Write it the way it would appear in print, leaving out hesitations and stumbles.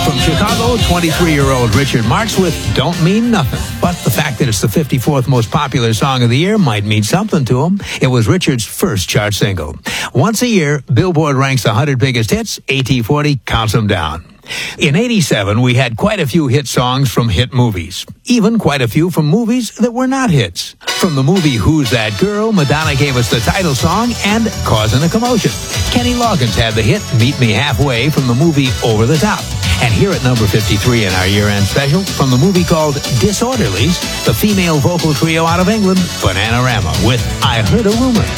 From Chicago, 23-year-old Richard Marx with Don't Mean Nothing. But the fact that it's the 54th most popular song of the year might mean something to him. It was Richard's first chart single. Once a year, Billboard ranks the 100 biggest hits. AT40 counts them down. In 87, we had quite a few hit songs from hit movies. Even quite a few from movies that were not hits. From the movie Who's That Girl, Madonna gave us the title song and Causing a Commotion. Kenny Loggins had the hit Meet Me Halfway from the movie Over the Top. And here at number 53 in our year-end special, from the movie called Disorderlies, the female vocal trio out of England, Bananarama, with I Heard a Rumor.